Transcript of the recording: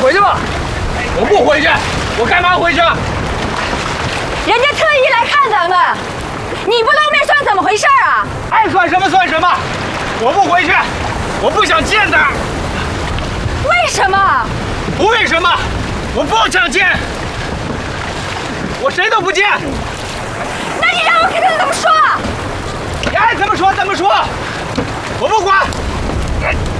回去吧。我不回去，我干嘛回去？ 人家特意来看咱们，你不露面算怎么回事啊？ 爱算什么算什么，我不回去，我不想见他。 为什么？ 不为什么，我不想见，我谁都不见。 那你让我跟他怎么说？ 你爱怎么说怎么说，我不管。